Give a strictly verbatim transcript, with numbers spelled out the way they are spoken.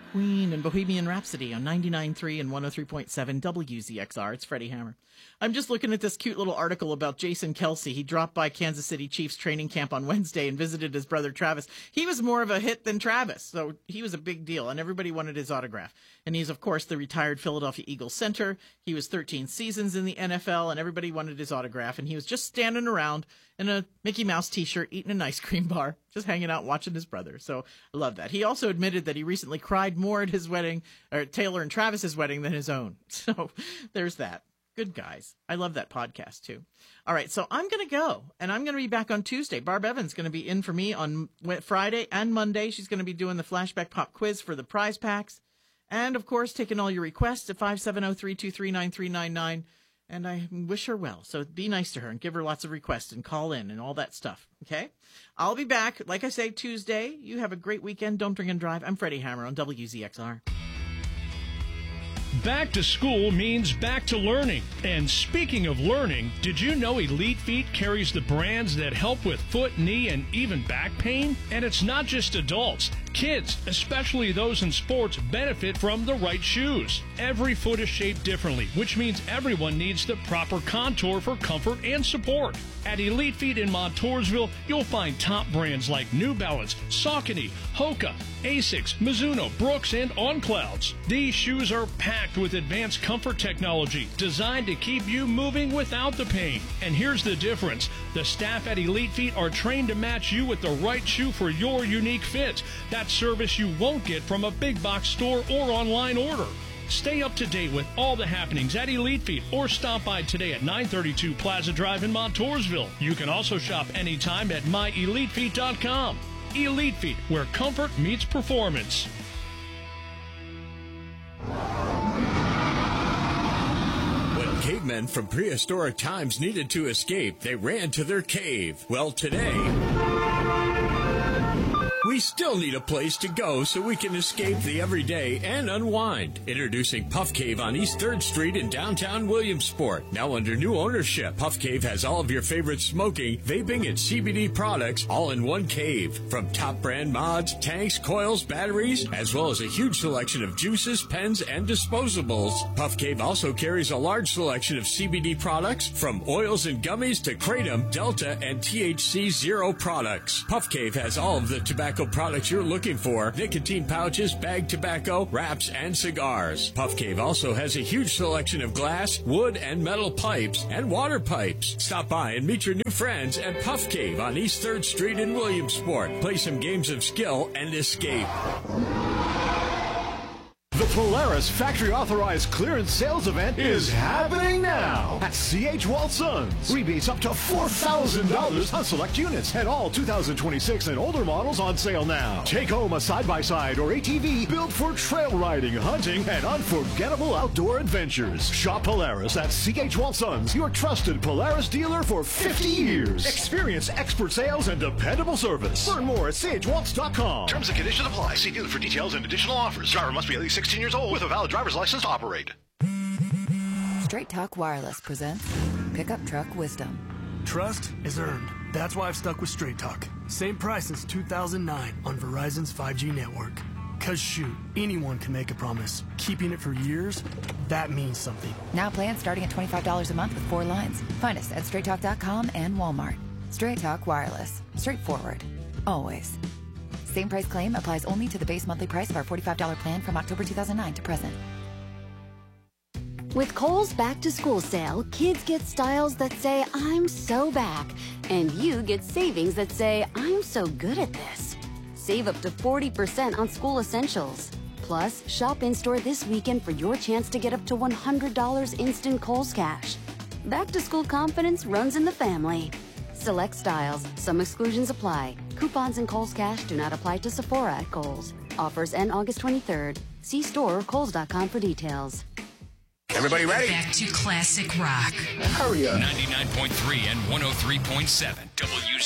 Queen and Bohemian Rhapsody on ninety-nine point three and one oh three point seven W Z X R. It's Freddie Hammer. I'm just looking at this cute little article about Jason Kelce. He dropped by Kansas City Chiefs training camp on Wednesday and visited his brother Travis. He was more of a hit than Travis, so he was a big deal, and everybody wanted his autograph. And he's, of course, the retired Philadelphia Eagles center. He was thirteen seasons in the N F L, and everybody wanted his autograph. And he was just standing around in a Mickey Mouse t-shirt, eating an ice cream bar, just hanging out watching his brother. So I love that. He also admitted that he recently cried more at his wedding, or Taylor and Travis's wedding, than his own. So there's that. Good guys. I love that podcast, too. All right, so I'm going to go, and I'm going to be back on Tuesday. Barb Evans is going to be in for me on Friday and Monday. She's going to be doing the Flashback Pop quiz for the prize packs. And, of course, taking all your requests at five seven zero, three two three, nine three nine nine. And I wish her well. So be nice to her and give her lots of requests and call in and all that stuff. Okay? I'll be back, like I say, Tuesday. You have a great weekend. Don't drink and drive. I'm Freddie Hammer on W Z X R. Back to school means back to learning. And speaking of learning, did you know Elite Feet carries the brands that help with foot, knee, and even back pain? And it's not just adults. Kids, especially those in sports, benefit from the right shoes. Every foot is shaped differently, which means everyone needs the proper contour for comfort and support. At Elite Feet in Montoursville, you'll find top brands like New Balance, Saucony, Hoka, Asics, Mizuno, Brooks, and On Clouds. These shoes are packed with advanced comfort technology designed to keep you moving without the pain. And here's the difference. The staff at Elite Feet are trained to match you with the right shoe for your unique fit. That service you won't get from a big box store or online order. Stay up to date with all the happenings at Elite Feet or stop by today at nine thirty-two Plaza Drive in Montoursville. You can also shop anytime at my elite feet dot com. Elite Feet, where comfort meets performance. When cavemen from prehistoric times needed to escape, they ran to their cave. Well, today, we still need a place to go so we can escape the everyday and unwind. Introducing Puff Cave on East third Street in downtown Williamsport. Now under new ownership, Puff Cave has all of your favorite smoking, vaping, and C B D products all in one cave. From top brand mods, tanks, coils, batteries, as well as a huge selection of juices, pens, and disposables. Puff Cave also carries a large selection of C B D products, from oils and gummies to Kratom, Delta, and T H C Zero products. Puff Cave has all of the tobacco products you're looking for: nicotine pouches, bagged tobacco, wraps, and cigars. Puff Cave also has a huge selection of glass, wood, and metal pipes and water pipes. Stop by and meet your new friends at Puff Cave on East third Street in Williamsport. Play some games of skill and escape. The Polaris Factory Authorized Clearance Sales Event is happening now at C H Waltz-Sons. Rebates up to four thousand dollars on select units and all two thousand twenty-six and older models on sale now. Take home a side-by-side or A T V built for trail riding, hunting, and unforgettable outdoor adventures. Shop Polaris at C H Waltz-Sons, your trusted Polaris dealer for fifty years. Experience expert sales and dependable service. Learn more at C H Waltz dot com. Terms and conditions apply. See dealer for details and additional offers. Driver must be at least sixteen years old with a valid driver's license to operate. Straight Talk Wireless presents Pickup Truck Wisdom. Trust is earned. That's why I've stuck with Straight Talk. Same price since two thousand nine on Verizon's five G network. Cause shoot, anyone can make a promise. Keeping it for years, that means something. Now plans starting at twenty-five dollars a month with four lines. Find us at straight talk dot com and Walmart. Straight Talk Wireless. Straightforward. Always. Same price claim applies only to the base monthly price of our forty-five dollars plan from October two thousand nine to present. With Kohl's Back to School sale, kids get styles that say, I'm so back. And you get savings that say, I'm so good at this. Save up to forty percent on school essentials. Plus, shop in-store this weekend for your chance to get up to one hundred dollars instant Kohl's cash. Back to school confidence runs in the family. Select styles. Some exclusions apply. Coupons and Kohl's Cash do not apply to Sephora at Kohl's. Offers end August twenty-third. See store or kohls dot com for details. Everybody ready? Back to classic rock. Hurry up. ninety-nine point three and one oh three point seven W